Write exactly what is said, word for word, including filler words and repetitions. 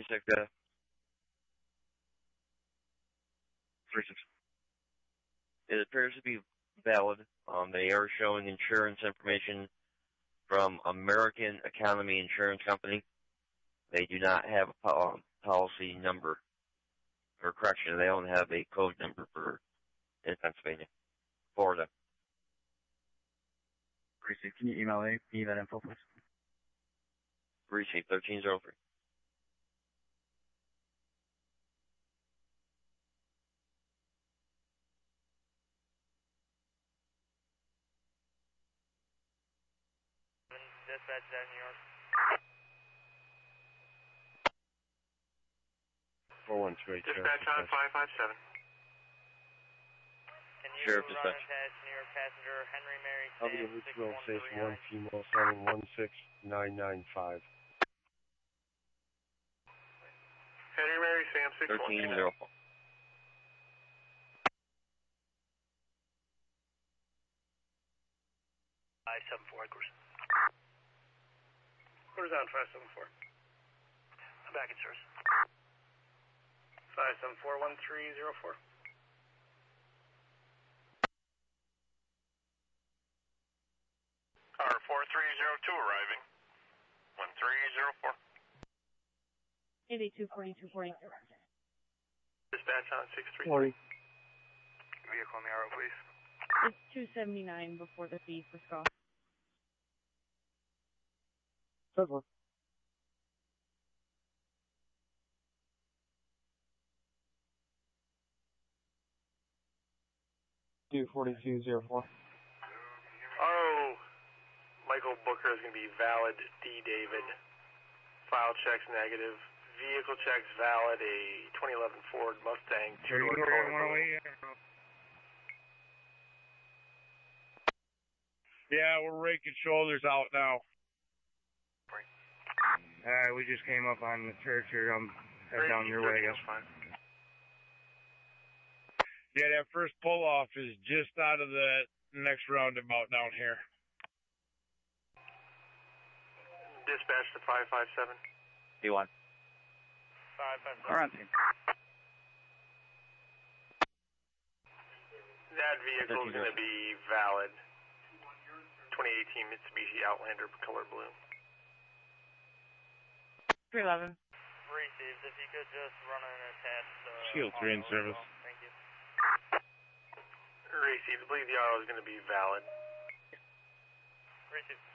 twenty-six, uh, three six. It appears to be valid. Um, they are showing insurance information from American Economy Insurance Company. They do not have a po- policy number, or correction, they don't have a code number for in Pennsylvania, Florida. Receipt, can you email me that info, please? Receipt thirteen oh three. Dispatch at New York. four one two eight. Dispatch on five five seven. Can you Sheriff run dispatch. attached New York passenger Henry Mary I'll be Sam in six Richmond one Station three one, nine? female seven one six nine nine five. Henry Mary Sam six one thirteen three nine. oh four. five seven four, of course. Where's on five seven four? I'm back in service. five seven four one three zero four. Car four three zero two arriving. one three zero four. eighty-two forty-two forty. Dispatch on six three. Forty. Vehicle on the arrow, please. It's two seventy-nine before the fee for Scott. Says one. Do forty-two zero four. Oh, Michael Booker is going to be valid. D. David. File checks negative. Vehicle checks valid. A twenty eleven Ford Mustang. Two-door color. Yeah, we're raking shoulders out now. Uh, we just came up on the church here. I'm heading down your way, I guess. Yeah, that first pull-off is just out of the next roundabout down here. Dispatch to five five seven. D one. five five seven. All right. That vehicle is going to be valid. twenty eighteen Mitsubishi Outlander color blue. three eleven. Received. If you could just run an attached. Uh, Shield three in auto service. as well. Thank you. Received. I believe the auto is going to be valid. Received.